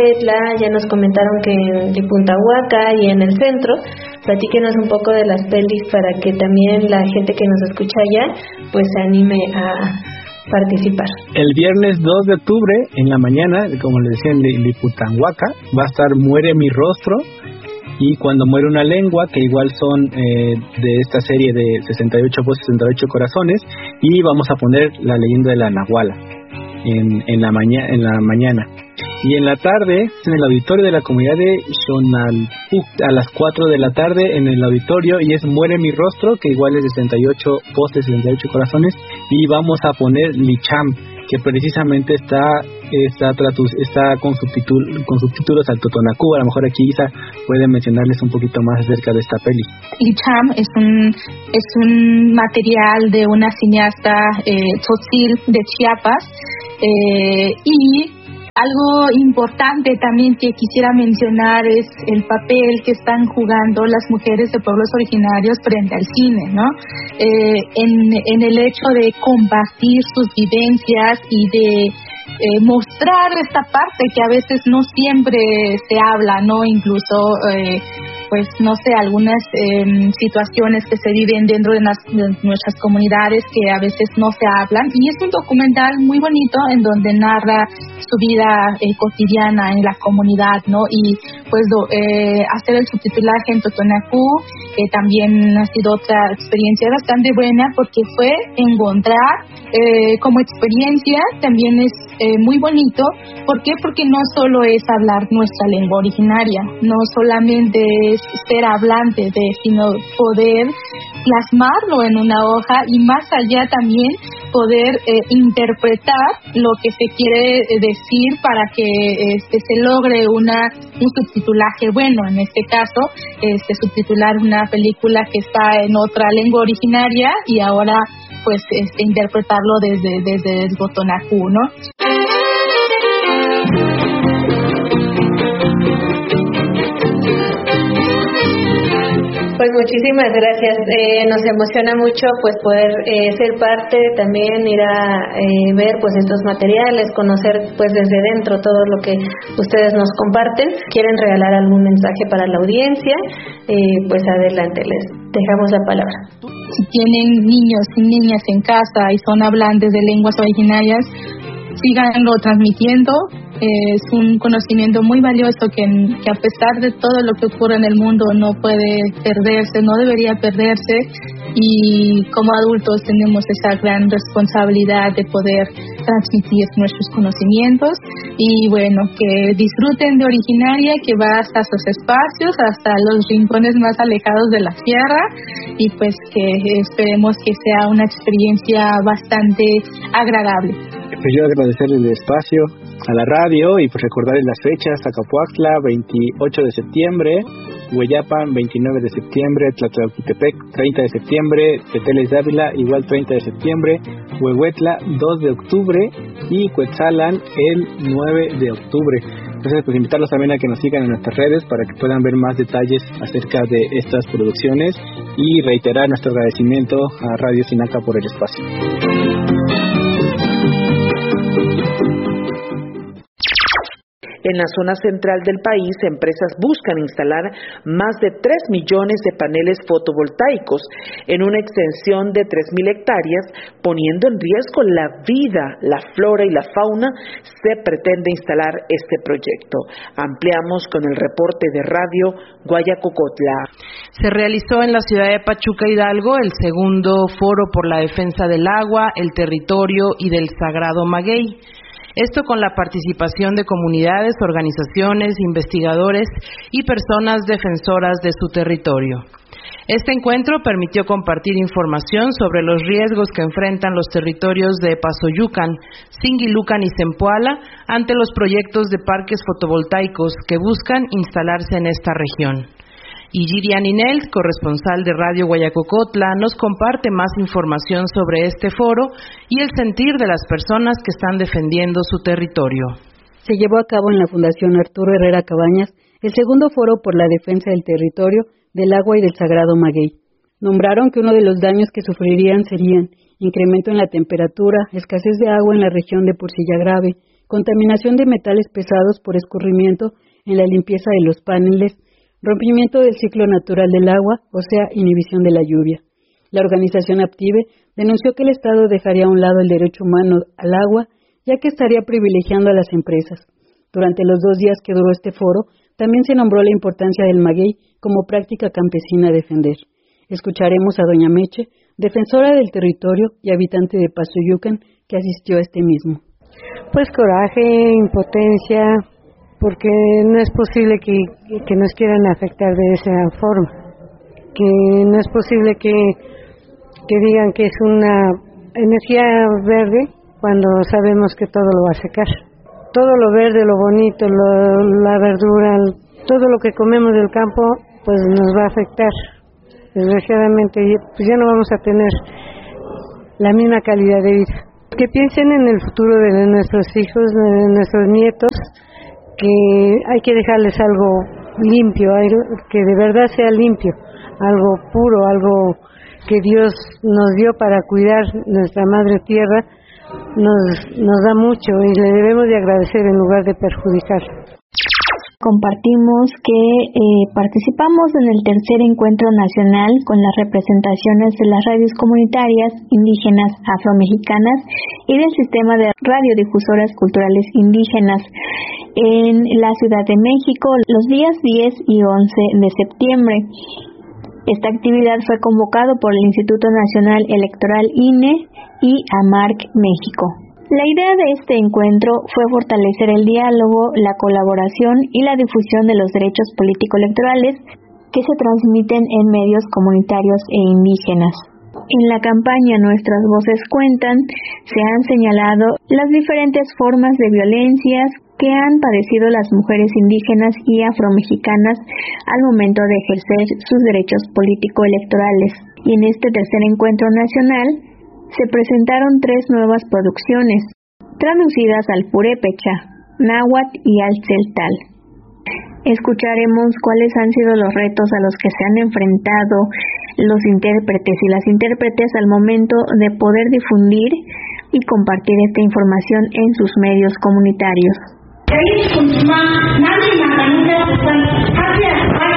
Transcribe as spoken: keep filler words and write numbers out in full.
Ya nos comentaron que en Lipuntahuaca y en el centro. Platíquenos un poco de las pelis para que también la gente que nos escucha allá pues se anime a participar. El viernes dos de octubre en la mañana, como les decía, en Lipuntahuaca va a estar Muere mi rostro y Cuando muere una lengua, que igual son eh, de esta serie de sesenta y ocho voces, sesenta y ocho corazones, y vamos a poner La leyenda de la Nahuala en, en, la, maña, en la mañana. Y en la tarde, en el auditorio de la comunidad de Xonalpuc, a las cuatro de la tarde en el auditorio, y es Muere mi rostro, que igual es de sesenta y ocho voces, sesenta y ocho corazones, y vamos a poner Licham, que precisamente está está, traduc- está con, subtitul- con subtítulos al Totonacú. A lo mejor aquí Isa puede mencionarles un poquito más acerca de esta peli. Licham es un es un material de una cineasta eh, Tzotzil de Chiapas, eh, y algo importante también que quisiera mencionar es el papel que están jugando las mujeres de pueblos originarios frente al cine, ¿no? Eh, en, en el hecho de compartir sus vivencias y de eh, mostrar esta parte que a veces no siempre se habla, ¿no? Incluso eh, pues no sé, algunas eh, situaciones que se viven dentro de, las, de nuestras comunidades que a veces no se hablan, y es un documental muy bonito en donde narra su vida eh, cotidiana en la comunidad, ¿no? Y pues do, eh, hacer el subtitulaje en Totonacú eh, también ha sido otra experiencia bastante buena, porque fue encontrar eh, como experiencia también es eh, muy bonito. ¿Por qué? Porque no solo es hablar nuestra lengua originaria, no solamente es ser hablante de, sino poder plasmarlo en una hoja, y más allá también poder eh, interpretar lo que se quiere decir para que este, se logre una un subtitulaje bueno. En este caso, este, subtitular una película que está en otra lengua originaria y ahora pues este, interpretarlo desde desde el Totonacú, ¿no? Pues muchísimas gracias. Eh, nos emociona mucho pues poder eh, ser parte, también ir a eh, ver pues estos materiales, conocer pues desde dentro todo lo que ustedes nos comparten. ¿Quieren regalar algún mensaje para la audiencia? Eh, pues adelante, les dejamos la palabra. Si tienen niños y niñas en casa y son hablantes de lenguas originarias, síganlo transmitiendo. Es un conocimiento muy valioso que, que a pesar de todo lo que ocurre en el mundo no puede perderse, no debería perderse, y como adultos tenemos esa gran responsabilidad de poder transmitir nuestros conocimientos. Y bueno, que disfruten de Originaria, que va hasta sus espacios, hasta los rincones más alejados de la tierra, y pues que esperemos que sea una experiencia bastante agradable. Pues yo agradecerles el espacio a la radio y pues recordarles las fechas: Zacapuaxtla veintiocho de septiembre, Hueyapan veintinueve de septiembre, Tlatlauquitepec treinta de septiembre, Teteles de Ávila igual treinta de septiembre, Huehuetla dos de octubre y Cuetzalan el nueve de octubre. Entonces pues invitarlos también a que nos sigan en nuestras redes para que puedan ver más detalles acerca de estas producciones, y reiterar nuestro agradecimiento a Radio Sinaca por el espacio. En la zona central del país, empresas buscan instalar más de tres millones de paneles fotovoltaicos en una extensión de tres mil hectáreas, poniendo en riesgo la vida, la flora y la fauna. Se pretende instalar este proyecto. Ampliamos con el reporte de Radio Guayacocotla. Se realizó en la ciudad de Pachuca, Hidalgo, el segundo foro por la defensa del agua, el territorio y del sagrado maguey. Esto con la participación de comunidades, organizaciones, investigadores y personas defensoras de su territorio. Este encuentro permitió compartir información sobre los riesgos que enfrentan los territorios de Pasoyucan, Singilucan y Zempoala ante los proyectos de parques fotovoltaicos que buscan instalarse en esta región. Y Girian Inel, corresponsal de Radio Guayacocotla, nos comparte más información sobre este foro y el sentir de las personas que están defendiendo su territorio. Se llevó a cabo en la Fundación Arturo Herrera Cabañas el segundo foro por la defensa del territorio, del agua y del sagrado maguey. Nombraron que uno de los daños que sufrirían serían incremento en la temperatura, escasez de agua en la región de Porcilla Grave, contaminación de metales pesados por escurrimiento en la limpieza de los paneles, rompimiento del ciclo natural del agua, o sea, inhibición de la lluvia. La organización Aptive denunció que el Estado dejaría a un lado el derecho humano al agua, ya que estaría privilegiando a las empresas. Durante los dos días que duró este foro, también se nombró la importancia del maguey como práctica campesina a defender. Escucharemos a doña Meche, defensora del territorio y habitante de Pasoyucan, que asistió a este mismo. Pues coraje, impotencia, porque no es posible que, que nos quieran afectar de esa forma, que no es posible que, que digan que es una energía verde cuando sabemos que todo lo va a secar. Todo lo verde, lo bonito, lo, la verdura, todo lo que comemos del campo, pues nos va a afectar. Desgraciadamente, pues ya no vamos a tener la misma calidad de vida. Que piensen en el futuro de nuestros hijos, de nuestros nietos, que hay que dejarles algo limpio, que de verdad sea limpio, algo puro, algo que Dios nos dio para cuidar nuestra madre tierra, nos, nos da mucho y le debemos de agradecer en lugar de perjudicar. Compartimos que eh, participamos en el tercer encuentro nacional con las representaciones de las radios comunitarias indígenas afromexicanas y del sistema de radiodifusoras culturales indígenas en la Ciudad de México los días diez y once de septiembre. Esta actividad fue convocado por el Instituto Nacional Electoral I N E y AMARC México. La idea de este encuentro fue fortalecer el diálogo, la colaboración y la difusión de los derechos político-electorales que se transmiten en medios comunitarios e indígenas. En la campaña Nuestras Voces Cuentan se han señalado las diferentes formas de violencias que han padecido las mujeres indígenas y afromexicanas al momento de ejercer sus derechos político-electorales. Y en este tercer encuentro nacional se presentaron tres nuevas producciones, traducidas al purépecha, náhuatl y al celtal. Escucharemos cuáles han sido los retos a los que se han enfrentado los intérpretes y las intérpretes al momento de poder difundir y compartir esta información en sus medios comunitarios.